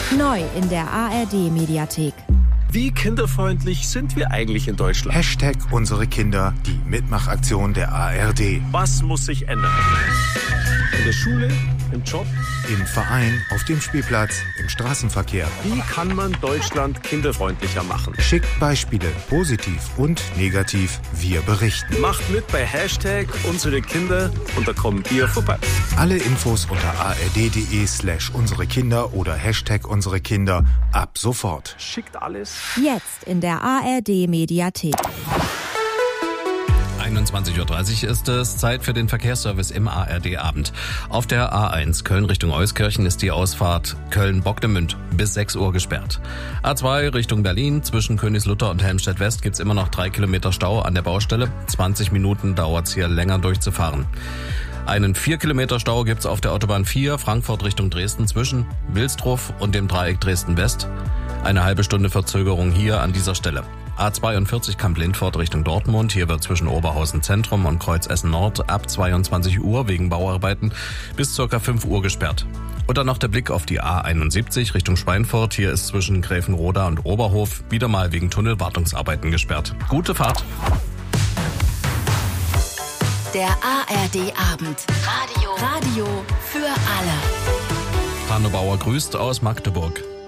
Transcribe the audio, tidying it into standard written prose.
Neu in der ARD-Mediathek. Wie kinderfreundlich sind wir eigentlich in Deutschland? Hashtag unsere Kinder, die Mitmachaktion der ARD. Was muss sich ändern? In der Schule, im Job, im Verein, auf dem Spielplatz, im Straßenverkehr. Wie kann man Deutschland kinderfreundlicher machen? Schickt Beispiele, positiv und negativ. Wir berichten. Macht mit bei Hashtag unsere Kinder und da kommen wir vorbei. Alle Infos unter ard.de/unsere Kinder oder Hashtag unsere Kinder ab sofort. Schickt alles. Jetzt in der ARD-Mediathek. 21.30 Uhr ist es, Zeit für den Verkehrsservice im ARD-Abend. Auf der A1 Köln Richtung Euskirchen ist die Ausfahrt Köln-Bockdemünd bis 6 Uhr gesperrt. A2 Richtung Berlin zwischen Königslutter und Helmstedt-West gibt's immer noch 3 Kilometer Stau an der Baustelle. 20 Minuten dauert's hier länger durchzufahren. Einen 4 Kilometer Stau gibt's auf der Autobahn 4 Frankfurt Richtung Dresden zwischen Wilsdruff und dem Dreieck Dresden-West. Eine halbe Stunde Verzögerung hier an dieser Stelle. A42 Kamp-Lindfort Richtung Dortmund. Hier wird zwischen Oberhausen Zentrum und Kreuzessen Nord ab 22 Uhr wegen Bauarbeiten bis ca. 5 Uhr gesperrt. Und dann noch der Blick auf die A71 Richtung Schweinfurt. Hier ist zwischen Gräfenroda und Oberhof wieder mal wegen Tunnelwartungsarbeiten gesperrt. Gute Fahrt. Der ARD-Abend. Radio für alle. Hanno Bauer grüßt aus Magdeburg.